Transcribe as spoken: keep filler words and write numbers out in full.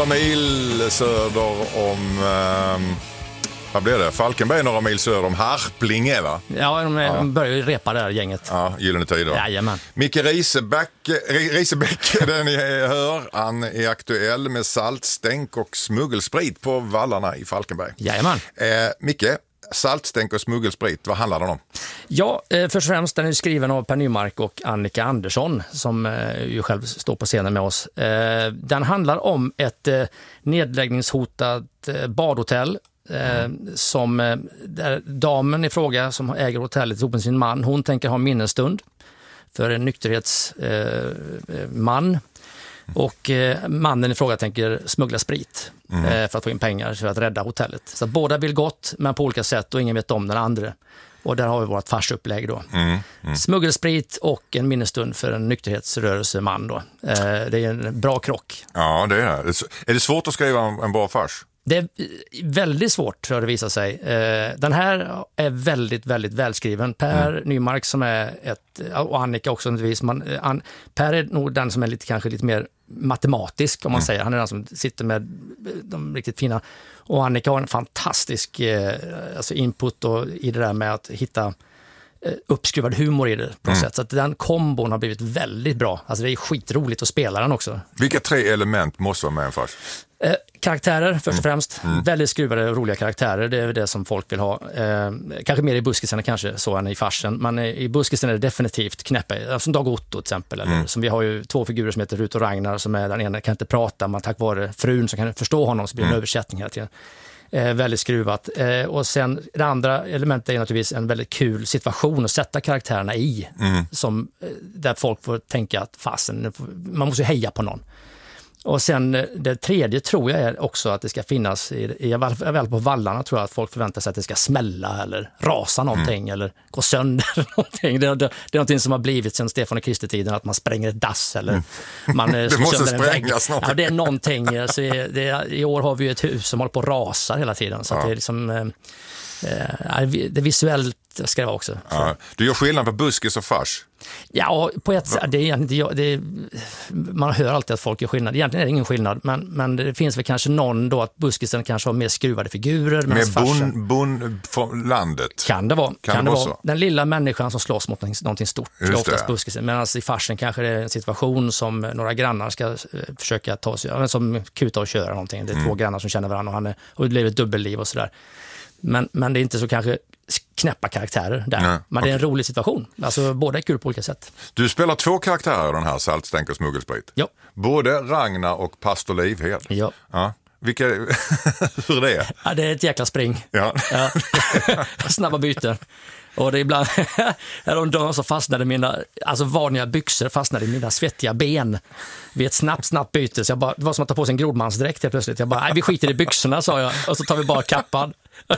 några mil söder om... Eh, vad blir det? Falkenberg några mil söder om Harplinge, va? Ja, de, ja. de börjar ju repa där, gänget. Ja, Gyllene Tider. Jajamän. Micke Risebäck, Risebäck, den ni hör, han är aktuell med saltstänk och smuggelsprit på vallarna i Falkenberg. Jajamän. Eh, Micke, saltstänk och smuggelsprit, vad handlar den om? Ja, eh, först och främst den är skriven av Per Nymark och Annika Andersson som eh, ju själv står på scenen med oss. Eh, den handlar om ett eh, nedläggningshotat eh, badhotell. Eh, som eh, där damen i fråga som äger hotellet ihop med sin man, hon tänker ha minnesstund för en nykterhetsman eh, och eh, mannen i fråga tänker smuggla sprit mm. eh, för att få in pengar för att rädda hotellet. Så att båda vill gott men på olika sätt och ingen vet om den andra. Och där har vi vårt farsupplägg då. Mm. Mm. Smuggelsprit och en minnesstund för en nykterhetsrörelseman då. Eh, det är en bra krock. Ja, det är det. Är det svårt att skriva en bra fars? Det är väldigt svårt för att det visar sig. Den här är väldigt, väldigt välskriven. Per mm. Nymark som är ett, och Annika också naturligtvis. Man, an, Per är nog den som är lite, kanske lite mer matematisk om man mm. säger. Han är den som sitter med de riktigt fina. Och Annika har en fantastisk alltså input och, i det där med att hitta uppskruvad humor i det på mm. sätt. Så att den kombon har blivit väldigt bra. Alltså det är skitroligt att spela den också. Vilka tre element måste vara med en fars? Eh, karaktärer först och mm. främst. Mm. Väldigt skruvade och roliga karaktärer. Det är det som folk vill ha. Eh, kanske mer i buskisen kanske så än i farsen. Men i buskisen är det definitivt knäppa. Som Dag Otto till exempel. Eller, mm. som vi har ju två figurer som heter Rut och Ragnar. Som är den ena kan inte prata. Men tack vare frun som kan förstå honom så blir det en mm. översättning hela tiden. Eh, väldigt skruvat. Eh, och sen det andra elementet är naturligtvis en väldigt kul situation att sätta karaktärerna i. Mm. Som, eh, där folk får tänka att fasen, man måste heja på någon. Och sen det tredje tror jag är också att det ska finnas, i, i, väl på vallarna tror jag att folk förväntar sig att det ska smälla eller rasa någonting mm. eller gå sönder någonting. Det, det, det är någonting som har blivit sedan Stefan och Kristi-tiden att man spränger ett dass eller man det måste sprängas ja, det är någonting. Alltså, det, i år har vi ju ett hus som håller på att rasa hela tiden så ja. att det är liksom eh, det är visuellt ska det vara också. Ja. Du gör skillnad på buskis och fars? Ja, på ett sätt. Det är egentligen inte, det är, man hör alltid att folk gör skillnad. Egentligen är det ingen skillnad, men, men det finns väl kanske någon då att buskisen kanske har mer skruvade figurer. Med bon, bon från landet? Kan det vara. Kan, kan det vara. vara. Den lilla människan som slåss mot någonting stort. Det är oftast buskisen. Medan i farsen kanske det är en situation som några grannar ska uh, försöka ta sig, som kuta och köra någonting. Det är mm. två grannar som känner varandra och, han är, och det blir ett dubbelliv och sådär. Men, men det är inte så kanske knäppa karaktärer där. Nej, men det är en okay. rolig situation. Alltså båda är kul på olika sätt. Du spelar två karaktärer i den här Saltstänk och smuggelsprit. Ja. Både Ragnar och pastor Livhed. Ja. Ja. Vilka, hur är det? Ja, det är ett jäkla spring. Ja. Ja. Snabba byten. Och det är ibland häromdagen så fastnade mina alltså vanliga byxor fastnade i mina svettiga ben vid ett snabbt, snabbt byte. Så jag bara, det var som att ta på sig en grodmansdräkt helt plötsligt. Jag bara, nej vi skiter i byxorna sa jag och så tar vi bara kappan.